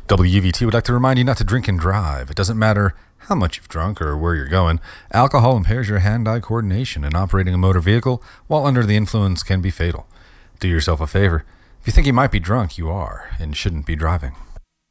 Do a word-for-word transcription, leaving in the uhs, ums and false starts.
W V T would like to remind you not to drink and drive. It doesn't matter how much you've drunk or where you're going. Alcohol impairs your hand-eye coordination, and operating a motor vehicle while under the influence can be fatal. Do yourself a favor. If you think you might be drunk, you are and shouldn't be driving.